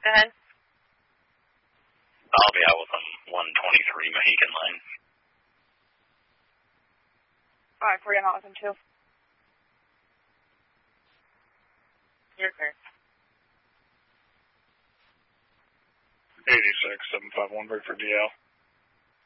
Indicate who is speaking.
Speaker 1: Go ahead.
Speaker 2: I'll be out with them 123 Mohegan Lane.
Speaker 1: Alright, 40, I'm out with him too. You're clear.
Speaker 3: 86, 751, break for DL.